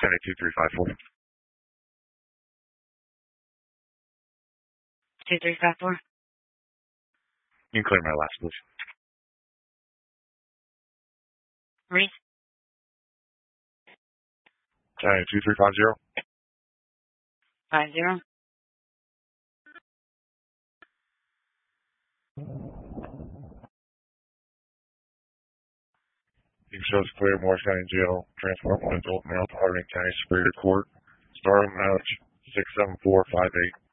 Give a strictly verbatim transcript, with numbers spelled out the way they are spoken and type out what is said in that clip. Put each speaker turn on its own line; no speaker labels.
County two three five four.
two three five four.
You can clear my last, please.
Read.
County two three five zero.
Five zero.
You can show us clear Morris County Jail. Transport one adult male to Harding County Superior Court. Starting mileage six seven four five eight.